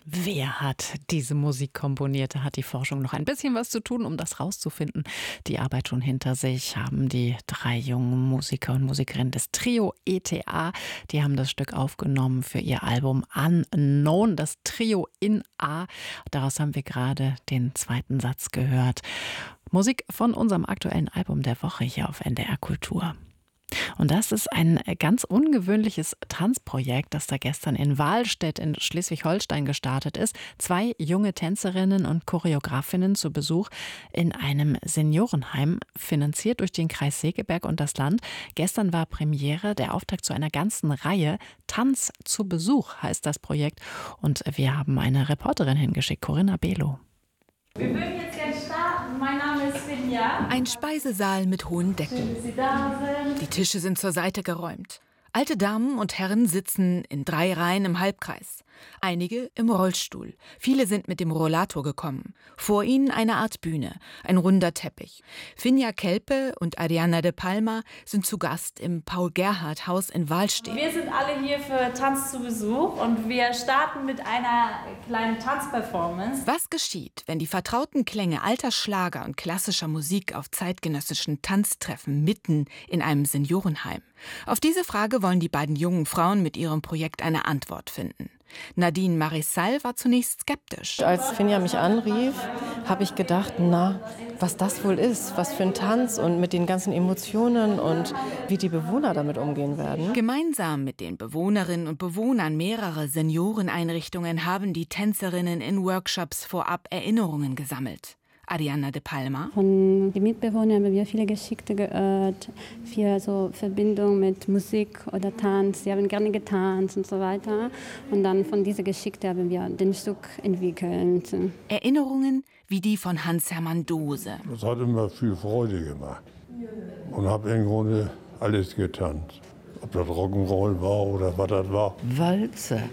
Wer hat diese Musik komponiert? Da hat die Forschung noch ein bisschen was zu tun, um das rauszufinden. Die Arbeit schon hinter sich haben die 3 jungen Musiker und Musikerinnen des Trio ETA. Die haben das Stück aufgenommen für ihr Album Unknown, das Trio in A. Daraus haben wir gerade den 2. Satz gehört. Musik von unserem aktuellen Album der Woche hier auf NDR Kultur. Und das ist ein ganz ungewöhnliches Tanzprojekt, das da gestern in Wahlstedt in Schleswig-Holstein gestartet ist. 2 junge Tänzerinnen und Choreografinnen zu Besuch in einem Seniorenheim, finanziert durch den Kreis Segeberg und das Land. Gestern war Premiere, der Auftakt zu einer ganzen Reihe. Tanz zu Besuch heißt das Projekt. Und wir haben eine Reporterin hingeschickt, Corinna Belo. Wir würden jetzt gerne starten. Mein Name ist Finja. Ein Speisesaal mit hohen Decken. Schön, dass Sie da sind. Die Tische sind zur Seite geräumt. Alte Damen und Herren sitzen in 3 Reihen im Halbkreis. Einige im Rollstuhl. Viele sind mit dem Rollator gekommen. Vor ihnen eine Art Bühne, ein runder Teppich. Finja Kelpe und Ariana de Palma sind zu Gast im Paul-Gerhardt-Haus in Wahlstedt. Wir sind alle hier für Tanz zu Besuch und wir starten mit einer kleinen Tanzperformance. Was geschieht, wenn die vertrauten Klänge alter Schlager und klassischer Musik auf zeitgenössischen Tanztreffen mitten in einem Seniorenheim? Auf diese Frage wollen die beiden jungen Frauen mit ihrem Projekt eine Antwort finden. Nadine Marissal war zunächst skeptisch. Als Finja mich anrief, habe ich gedacht, was das wohl ist, was für ein Tanz und mit den ganzen Emotionen und wie die Bewohner damit umgehen werden. Gemeinsam mit den Bewohnerinnen und Bewohnern mehrerer Senioreneinrichtungen haben die Tänzerinnen in Workshops vorab Erinnerungen gesammelt. Ariana de Palma. Von den Mitbewohnern haben wir viele Geschichten gehört, viel so Verbindung mit Musik oder Tanz. Sie haben gerne getanzt und so weiter. Und dann von dieser Geschichte haben wir den Stück entwickelt. Erinnerungen wie die von Hans-Hermann Dose. Das hat immer viel Freude gemacht und habe im Grunde alles getanzt. Ob das Rock'n'Roll war oder was das war. Walzer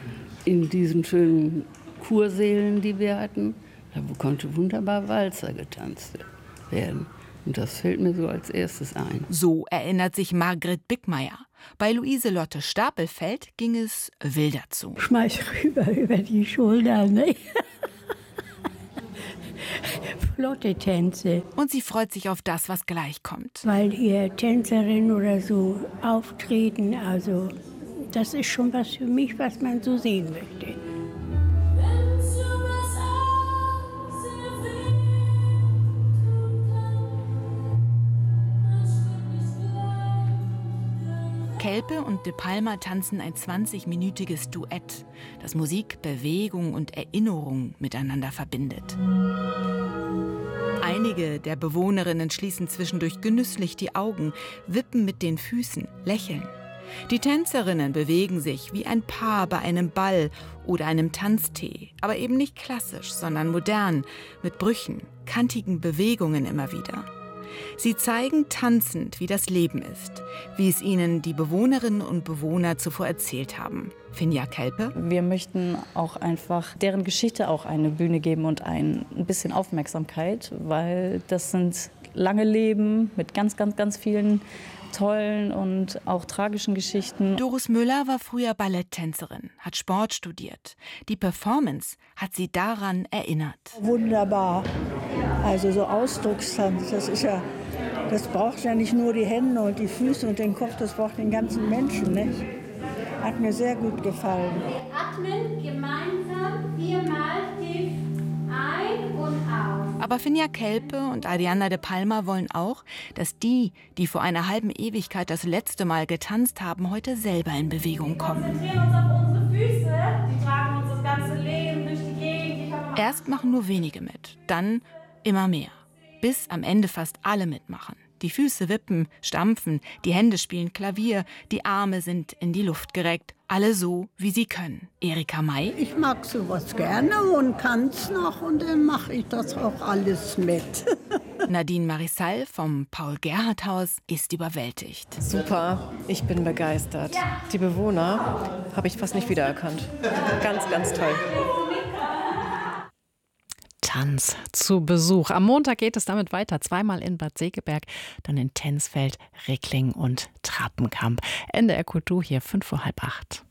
in diesen schönen Kursälen, die wir hatten. Da konnte wunderbar Walzer getanzt werden. Und das fällt mir so als erstes ein. So erinnert sich Margret Bickmeier. Bei Luise Lotte Stapelfeld ging es wilder zu. Schmeiß rüber über die Schulter, ne? Flotte Tänze. Und sie freut sich auf das, was gleich kommt. Weil hier Tänzerinnen oder so auftreten, also das ist schon was für mich, was man so sehen möchte. Kelpe und de Palma tanzen ein 20-minütiges Duett, das Musik, Bewegung und Erinnerung miteinander verbindet. Einige der Bewohnerinnen schließen zwischendurch genüsslich die Augen, wippen mit den Füßen, lächeln. Die Tänzerinnen bewegen sich wie ein Paar bei einem Ball oder einem Tanztee, aber eben nicht klassisch, sondern modern, mit Brüchen, kantigen Bewegungen immer wieder. Sie zeigen tanzend, wie das Leben ist, wie es ihnen die Bewohnerinnen und Bewohner zuvor erzählt haben. Finja Kelpe. Wir möchten auch einfach deren Geschichte auch eine Bühne geben und ein bisschen Aufmerksamkeit, weil das sind lange Leben mit ganz, ganz, ganz vielen tollen und auch tragischen Geschichten. Doris Müller war früher Balletttänzerin, hat Sport studiert. Die Performance hat sie daran erinnert. Wunderbar. Also so Ausdruckstanz, das braucht ja nicht nur die Hände und die Füße und den Kopf, das braucht den ganzen Menschen, nicht? Hat mir sehr gut gefallen. Atmen gemeinsam 4-mal tief ein und aus. Aber Finja Kelpe und Ariana de Palma wollen auch, dass die vor einer halben Ewigkeit das letzte Mal getanzt haben, heute selber in Bewegung kommen. Wir konzentrieren uns auf unsere Füße, die tragen uns das ganze Leben durch die Gegend. Erst machen nur wenige mit, dann immer mehr, bis am Ende fast alle mitmachen. Die Füße wippen, stampfen, die Hände spielen Klavier, die Arme sind in die Luft gereckt. Alle so, wie sie können. Erika May. Ich mag sowas gerne und kann's noch und dann mache ich das auch alles mit. Nadine Marissal vom Paul-Gerhardt-Haus ist überwältigt. Super, ich bin begeistert. Die Bewohner habe ich fast nicht wiedererkannt. Ganz, ganz toll. Tanz zu Besuch. Am Montag geht es damit weiter. 2-mal in Bad Segeberg, dann in Tensfeld, Reckling und Trappenkamp. NDR Kultur hier 7:55.